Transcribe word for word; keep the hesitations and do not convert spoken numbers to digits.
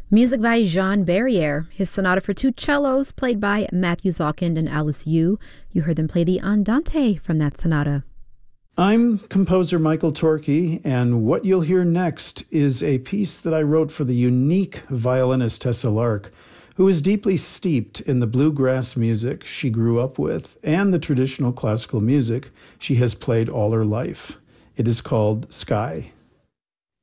Music by Jean Barrière, his sonata for two cellos, played by Matthew Zalkind and Alice Yu. You heard them play the Andante from that sonata. I'm composer Michael Torkey, and what you'll hear next is a piece that I wrote for the unique violinist Tessa Lark, who is deeply steeped in the bluegrass music she grew up with and the traditional classical music she has played all her life. It is called Sky.